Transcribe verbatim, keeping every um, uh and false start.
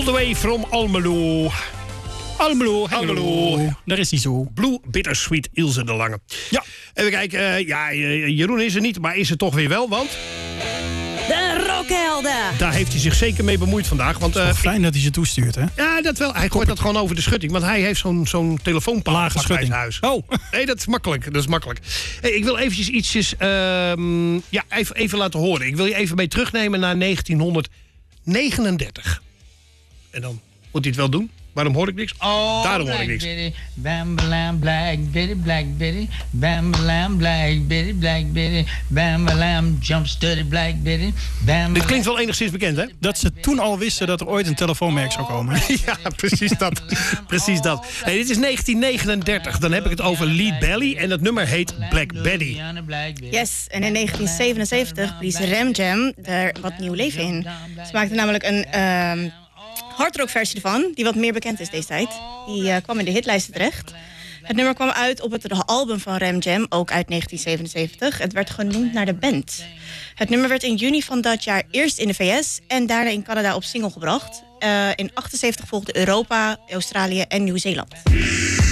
the way from Almelo. Almelo, Almelo. Daar is hij zo. Blue Bittersweet, Ilse de Lange. Ja. Even kijken, uh, ja, Jeroen is er niet, maar is er toch weer wel, want... De rockhelden. Daar heeft hij zich zeker mee bemoeid vandaag. Want, uh, fijn dat hij ze toestuurt, hè? Ja, dat wel. Hij gooit dat gewoon over de schutting. Want hij heeft zo'n zo'n telefoonpaal Lage schutting. bij huis. Oh. Nee, dat is makkelijk. Dat is makkelijk. Hey, ik wil eventjes ietsjes... Uh, ja, even, even laten horen. Ik wil je even mee terugnemen naar negentien negenendertig. En dan moet hij het wel doen. Waarom hoor ik niks? Oh, daarom hoor ik niks. Betty, bam-balam, black Betty, black Betty, bam-balam, black Betty, black Betty, bam-balam, jump study, black Betty, bam. Dit klinkt wel enigszins bekend, hè? Dat ze toen al wisten dat er ooit een telefoonmerk zou komen. Ja, precies dat. Precies dat. Hey, dit is negentien negenendertig. Dan heb ik het over Lead Belly en het nummer heet Black Betty. Yes, en in negentien zevenenzeventig blies Ram Jam er wat nieuw leven in. Ze maakten namelijk een... Um, hardrock versie ervan, die wat meer bekend is deze tijd. Die uh, kwam in de hitlijsten terecht. Het nummer kwam uit op het album van Ram Jam, ook uit negentien zevenenzeventig. Het werd genoemd naar de band. Het nummer werd in juni van dat jaar eerst in de V S en daarna in Canada op single gebracht. Uh, in achtenzeventig volgde Europa, Australië en Nieuw-Zeeland.